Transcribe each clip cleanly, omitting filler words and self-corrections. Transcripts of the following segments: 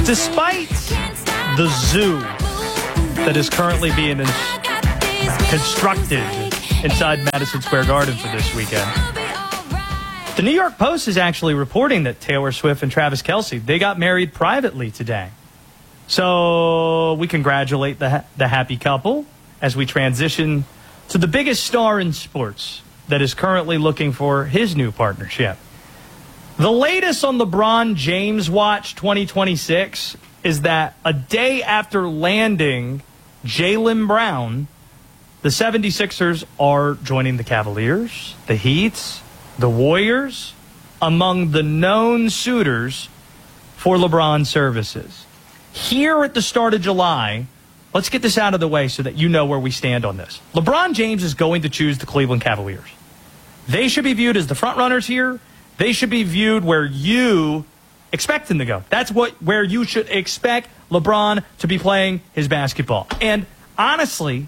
Despite the zoo that is currently being constructed inside Madison Square Garden for this weekend, the New York Post is actually reporting that Taylor Swift and Travis Kelce, they got married privately today. So we congratulate the happy couple as we transition to the biggest star in sports that is currently looking for his new partnership. The latest on LeBron James Watch 2026 is that a day after landing Jaylen Brown, the 76ers are joining the Cavaliers, the Heat, the Warriors, among the known suitors for LeBron's services. Here at the start of July, let's get this out of the way so that you know where we stand on this. LeBron James is going to choose the Cleveland Cavaliers. They should be viewed as the front runners here. They should be viewed where you expect them to go. That's where you should expect LeBron to be playing his basketball. And honestly,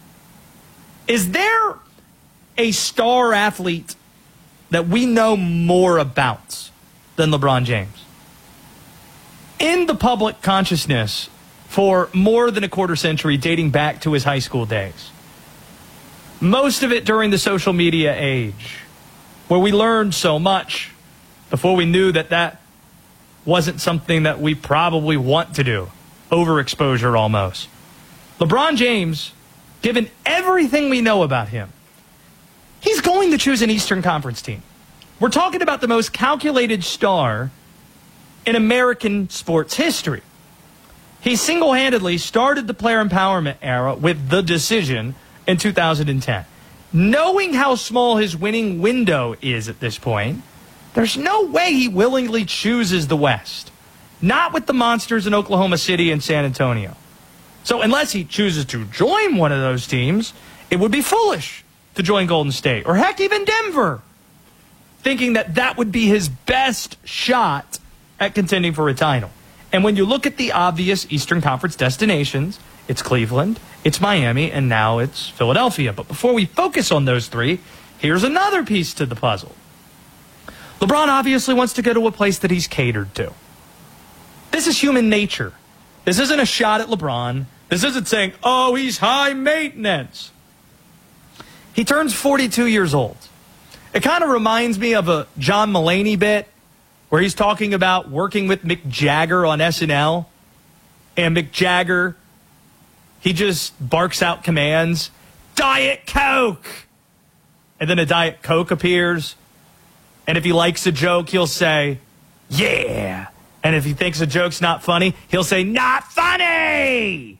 is there a star athlete that we know more about than LeBron James? In the public consciousness for more than a quarter century, dating back to his high school days, most of it during the social media age, where we learned so much before we knew that wasn't something that we probably want to do. Overexposure almost. LeBron James, given everything we know about him, he's going to choose an Eastern Conference team. We're talking about the most calculated star in American sports history. He single-handedly started the player empowerment era with the decision in 2010. Knowing how small his winning window is at this point, there's no way he willingly chooses the West. Not with the monsters in Oklahoma City and San Antonio. So unless he chooses to join one of those teams, it would be foolish to join Golden State, or heck, even Denver, thinking that would be his best shot at contending for a title. And when you look at the obvious Eastern Conference destinations, it's Cleveland, it's Miami, and now it's Philadelphia. But before we focus on those three, here's another piece to the puzzle. LeBron obviously wants to go to a place that he's catered to. This is human nature. This isn't a shot at LeBron. This isn't saying, oh, he's high maintenance. He turns 42 years old. It kind of reminds me of a John Mulaney bit where he's talking about working with Mick Jagger on SNL. And Mick Jagger, he just barks out commands, Diet Coke! And then a Diet Coke appears. And if he likes a joke, he'll say, yeah. And if he thinks a joke's not funny, he'll say, not funny!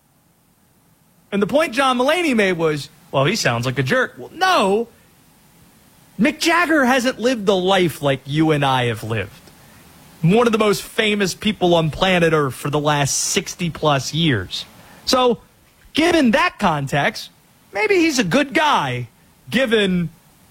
And the point John Mulaney made was, well, he sounds like a jerk. Well, no. Mick Jagger hasn't lived the life like you and I have lived. One of the most famous people on planet Earth for the last 60-plus years. So, given that context, maybe he's a good guy, given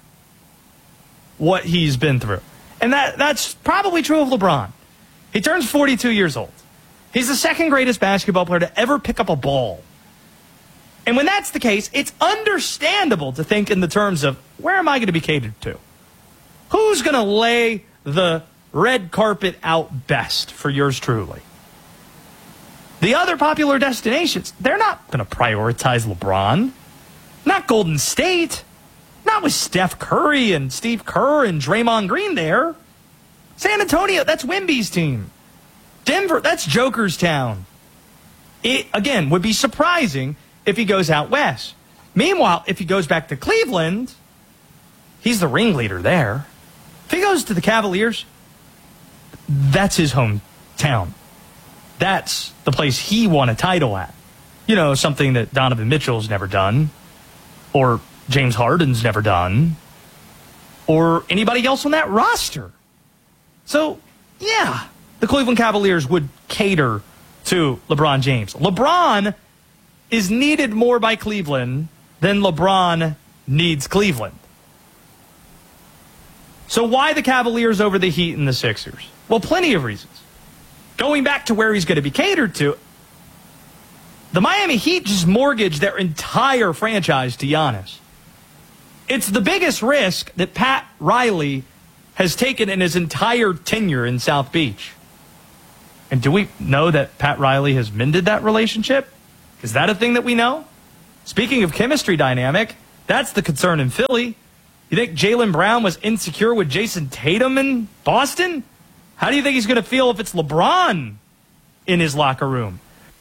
what he's been through. And that's probably true of LeBron. He turns 42 years old. He's the second greatest basketball player to ever pick up a ball. And when that's the case, it's understandable to think in the terms of, where am I going to be catered to? Who's going to lay the red carpet out best for yours truly? The other popular destinations, they're not going to prioritize LeBron. Not Golden State. Not with Steph Curry and Steve Kerr and Draymond Green there. San Antonio, that's Wemby's team. Denver, that's Joker's town. It, again, would be surprising if he goes out west. Meanwhile, if he goes back to Cleveland, he's the ringleader there. If he goes to the Cavaliers, that's his hometown. That's the place he won a title at. You know, something that Donovan Mitchell's never done, or James Harden's never done, or anybody else on that roster. So, yeah, the Cleveland Cavaliers would cater to LeBron James. LeBron is needed more by Cleveland than LeBron needs Cleveland. So why the Cavaliers over the Heat and the Sixers? Well, plenty of reasons. Going back to where he's going to be catered to, the Miami Heat just mortgaged their entire franchise to Giannis. It's the biggest risk that Pat Riley has taken in his entire tenure in South Beach. And do we know that Pat Riley has mended that relationship? Is that a thing that we know? Speaking of chemistry dynamic, that's the concern in Philly. You think Jaylen Brown was insecure with Jason Tatum in Boston? How do you think he's going to feel if it's LeBron in his locker room?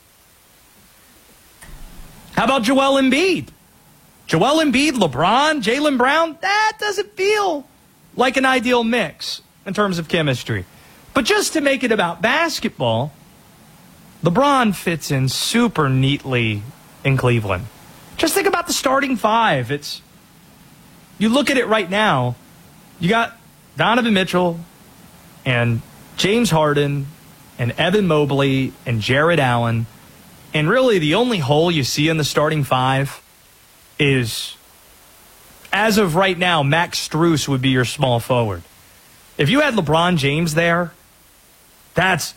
How about Joel Embiid? Joel Embiid, LeBron, Jaylen Brown? That doesn't feel like an ideal mix in terms of chemistry. But just to make it about basketball, LeBron fits in super neatly in Cleveland. Just think about the starting five. You look at it right now, you got Donovan Mitchell and James Harden and Evan Mobley and Jared Allen. And really the only hole you see in the starting five is, as of right now, Max Strus would be your small forward. If you had LeBron James there, that's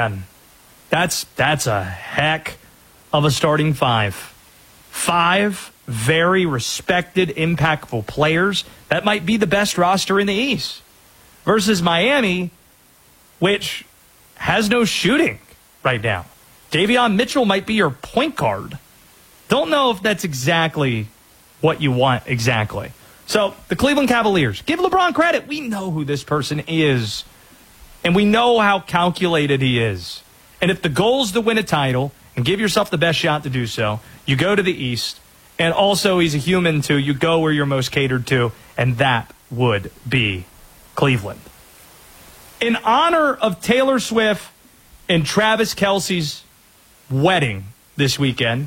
a heck of a starting five. Five very respected, impactful players. That might be the best roster in the East. Versus Miami, which has no shooting right now. Davion Mitchell might be your point guard. Don't know if that's exactly what you want exactly. So, the Cleveland Cavaliers, give LeBron credit. We know who this person is. And we know how calculated he is. And if the goal is to win a title and give yourself the best shot to do so, you go to the East. And also, he's a human too. You go where you're most catered to. And that would be Cleveland. In honor of Taylor Swift and Travis Kelce's wedding this weekend,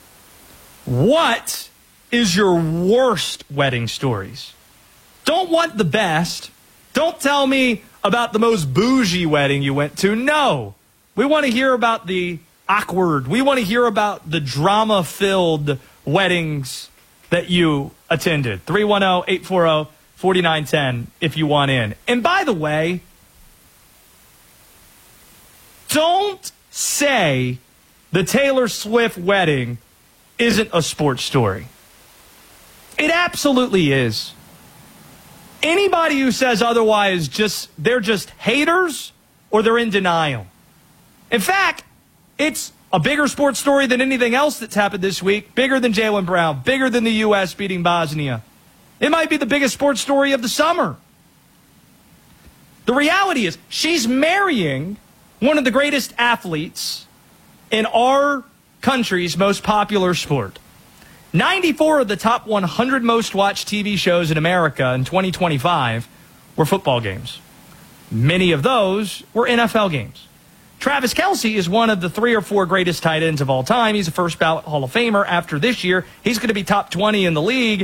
what is your worst wedding stories? Don't want the best. Don't tell me about the most bougie wedding you went to. No. We want to hear about the awkward. We want to hear about the drama-filled weddings that you attended. 310-840-4910 if you want in. And by the way, don't say the Taylor Swift wedding isn't a sports story. It absolutely is. Anybody who says otherwise, they're just haters or they're in denial. In fact, it's a bigger sports story than anything else that's happened this week. Bigger than Jaylen Brown. Bigger than the U.S. beating Bosnia. It might be the biggest sports story of the summer. The reality is, she's marrying one of the greatest athletes in our country's most popular sport. 94 of the top 100 most watched TV shows in America in 2025 were football games. Many of those were NFL games. Travis Kelce is one of the 3 or 4 greatest tight ends of all time. He's a first ballot Hall of Famer. After this year, he's going to be top 20 in the league,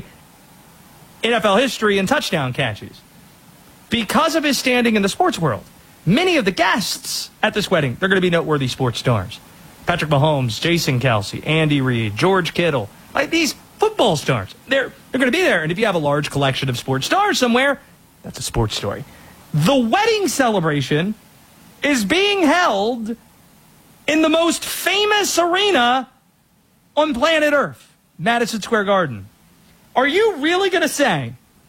NFL history, in touchdown catches. Because of his standing in the sports world, many of the guests at this wedding, they're going to be noteworthy sports stars. Patrick Mahomes, Jason Kelce, Andy Reid, George Kittle, like these football stars. They're going to be there. And if you have a large collection of sports stars somewhere, that's a sports story. The wedding celebration is being held in the most famous arena on planet Earth, Madison Square Garden. Are you really going to say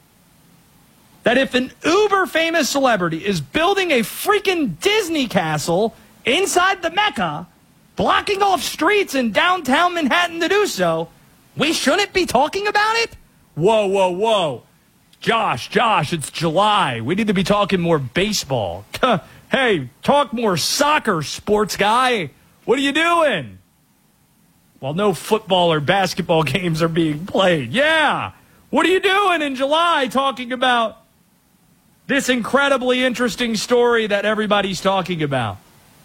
that if an uber-famous celebrity is building a freaking Disney castle inside the Mecca, blocking off streets in downtown Manhattan to do so, we shouldn't be talking about it? Whoa, whoa, whoa. Josh, it's July. We need to be talking more baseball. Hey, talk more soccer, sports guy. What are you doing? Well, no football or basketball games are being played. Yeah. What are you doing in July talking about this incredibly interesting story that everybody's talking about?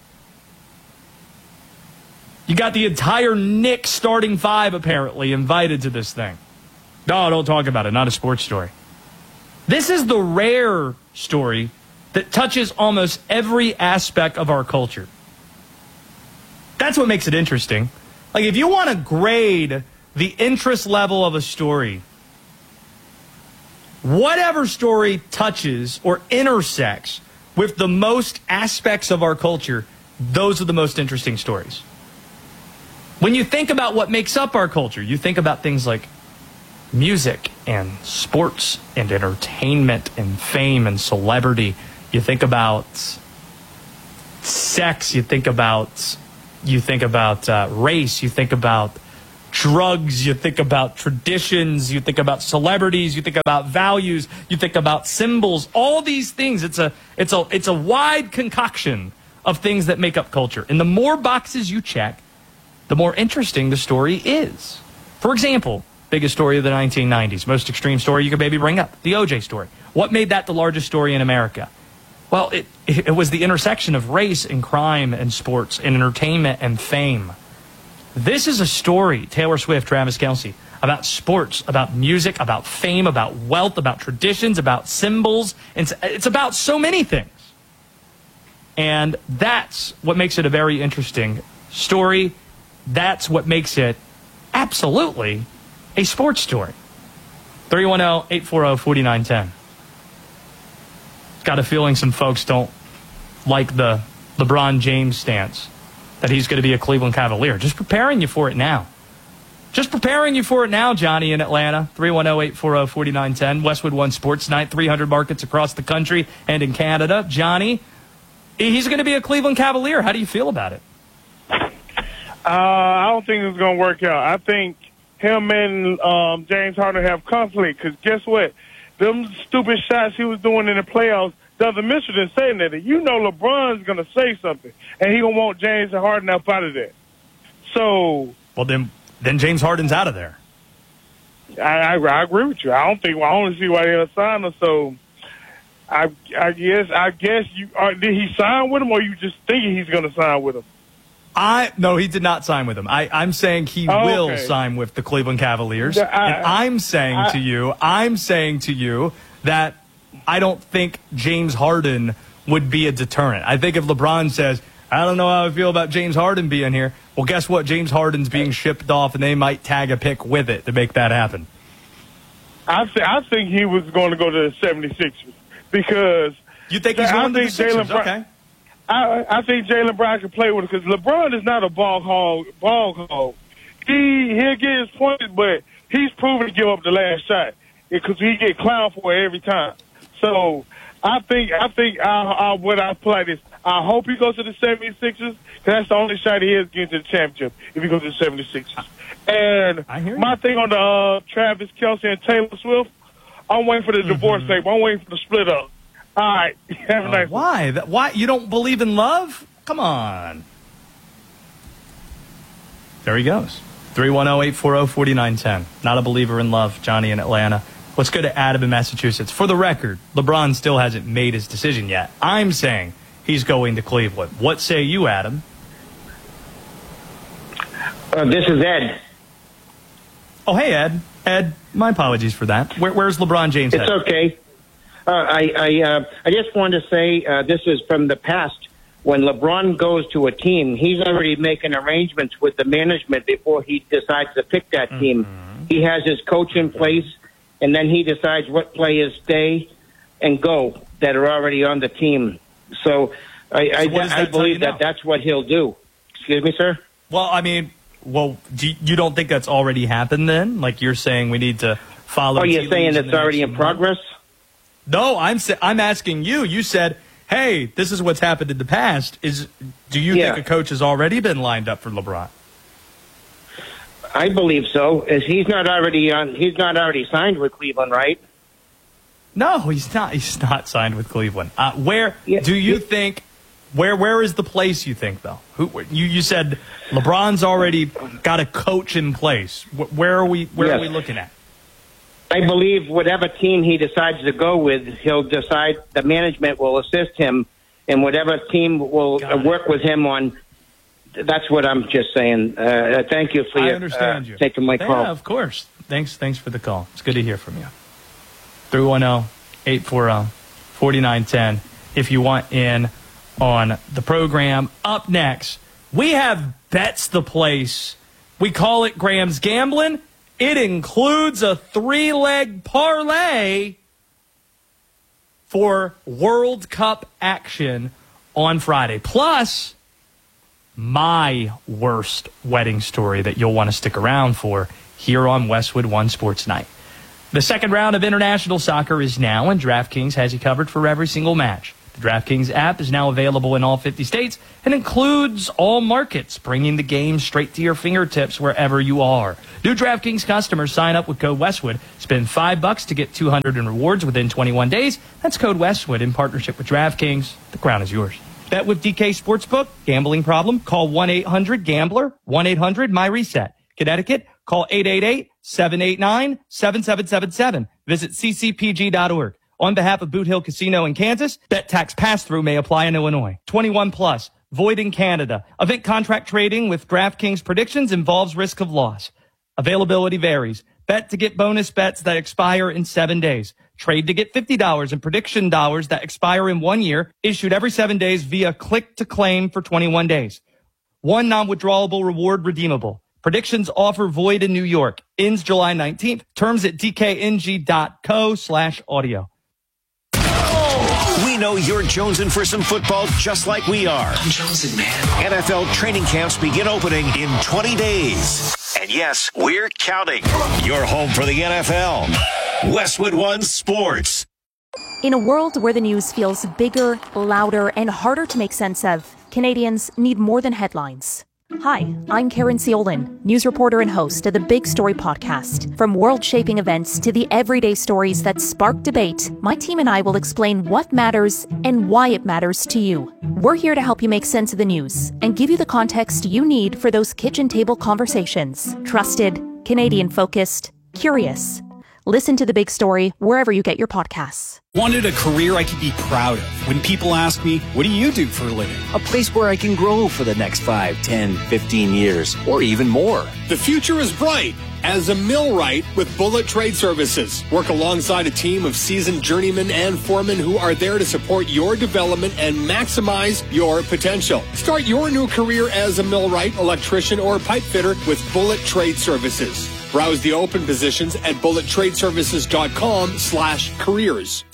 You got the entire Knicks starting 5 apparently invited to this thing. No, don't talk about it. Not a sports story. This is the rare story that touches almost every aspect of our culture. That's what makes it interesting. Like, if you want to grade the interest level of a story, whatever story touches or intersects with the most aspects of our culture, those are the most interesting stories. When you think about what makes up our culture, you think about things like music and sports and entertainment and fame and celebrity. You think about sex, you think about race, you think about drugs, you think about traditions, you think about celebrities, you think about values, you think about symbols, all these things. It's a wide concoction of things that make up culture. And the more boxes you check, the more interesting the story is. For example, biggest story of the 1990s, most extreme story you could maybe bring up, the O.J. story. What made that the largest story in America? Well, it was the intersection of race and crime and sports and entertainment and fame. This is a story, Taylor Swift, Travis Kelce, about sports, about music, about fame, about wealth, about traditions, about symbols. It's about so many things. And that's what makes it a very interesting story. That's what makes it absolutely a sports story. 310-840-4910. Got a feeling some folks don't like the LeBron James stance, that he's going to be a Cleveland Cavalier. Just preparing you for it now. Just preparing you for it now, Johnny in Atlanta. 310-840-4910. Westwood One Sports Night, 300 markets across the country and in Canada. Johnny, he's going to be a Cleveland Cavalier. How do you feel about it? I don't think it's going to work out. I think him and James Harden have conflict, because guess what? Them stupid shots he was doing in the playoffs doesn't miss it and saying that. You know LeBron's going to say something, and he going to want James Harden up out of there. So, well, then James Harden's out of there. I agree with you. I don't see why they'll sign him. So, I guess you did he sign with him, or you just thinking he's going to sign with him? No, he did not sign with him. I'm saying he will sign with the Cleveland Cavaliers. And I'm saying to you that I don't think James Harden would be a deterrent. I think if LeBron says, I don't know how I feel about James Harden being here, well, guess what? James Harden's being shipped off, and they might tag a pick with it to make that happen. I think he was going to go to the 76ers, because you think he's going to the Sixers? Okay. I think Jaylen Brown can play with it, because LeBron is not a ball hog. He'll get his points, but he's proven to give up the last shot, because he get clowned for it every time. So I think what I play like this, I hope he goes to the 76ers, because that's the only shot he has getting to the championship, if he goes to the 76ers. And my thing on the Travis Kelce and Taylor Swift, I'm waiting for the divorce tape. I'm waiting for the split up. All right. Have a nice one. Why? You don't believe in love? Come on. There he goes. 310-840-4910. Not a believer in love, Johnny in Atlanta. Let's go to Adam in Massachusetts. For the record, LeBron still hasn't made his decision yet. I'm saying he's going to Cleveland. What say you, Adam? This is Ed. Oh, hey, Ed. Ed, my apologies for that. Where's LeBron James It's okay. I just wanted to say this is from the past. When LeBron goes to a team, he's already making arrangements with the management before he decides to pick that team. He has his coach in place, and then he decides what players stay and go that are already on the team. So I believe that's what he'll do. Excuse me, sir? Well, I mean, you don't think that's already happened then? Like you're saying we need to follow... Oh, you're saying it's already in progress? No, I'm asking you. You said, hey, this is what's happened in the past. Do you think a coach has already been lined up for LeBron? I believe so. He's not already signed with Cleveland, right? No, he's not. He's not signed with Cleveland. Where do you think? Where is the place you think though? You said LeBron's already got a coach in place. Where are we? Where are we looking at? I believe whatever team he decides to go with, he'll decide the management will assist him, and whatever team will work with him on. That's what I'm just saying. Thank you for taking my call. Yeah, of course. Thanks for the call. It's good to hear from you. 310-840-4910 if you want in on the program. Up next, we have Bets the Place. We call it Graham's Gambling. It includes a 3-leg parlay for World Cup action on Friday. Plus, my worst wedding story that you'll want to stick around for here on Westwood One Sports Night. The second round of international soccer is now, and DraftKings has you covered for every single match. The DraftKings app is now available in all 50 states and includes all markets, bringing the game straight to your fingertips wherever you are. New DraftKings customers sign up with code Westwood. Spend $5 to get $200 in rewards within 21 days. That's code Westwood in partnership with DraftKings. The crown is yours. Bet with DK Sportsbook. Gambling problem? Call 1-800-GAMBLER. 1-800-MyReset. Connecticut? Call 888-789-7777. Visit ccpg.org. On behalf of Boot Hill Casino in Kansas, bet tax pass-through may apply in Illinois. 21 plus. Void in Canada. Event contract trading with DraftKings predictions involves risk of loss. Availability varies. Bet to get bonus bets that expire in 7 days. Trade to get $50 in prediction dollars that expire in 1 year. Issued every 7 days via click to claim for 21 days. One non-withdrawable reward redeemable. Predictions offer void in New York. Ends July 19th. Terms at dkng.co/audio. We know you're jonesing for some football just like we are. I'm jonesing, man. NFL training camps begin opening in 20 days. And yes, we're counting. You're home for the NFL. Westwood One Sports. In a world where the news feels bigger, louder, and harder to make sense of, Canadians need more than headlines. Hi, I'm Karen Ciolin, news reporter and host of the Big Story podcast. From world-shaping events to the everyday stories that spark debate, my team and I will explain what matters and why it matters to you. We're here to help you make sense of the news and give you the context you need for those kitchen table conversations. Trusted, Canadian-focused, curious. Listen to The Big Story wherever you get your podcasts. Wanted a career I could be proud of. When people ask me, what do you do for a living? A place where I can grow for the next 5, 10, 15 years, or even more. The future is bright as a millwright with Bullet Trade Services. Work alongside a team of seasoned journeymen and foremen who are there to support your development and maximize your potential. Start your new career as a millwright, electrician, or pipe fitter with Bullet Trade Services. Browse the open positions at bullettradeservices.com/careers.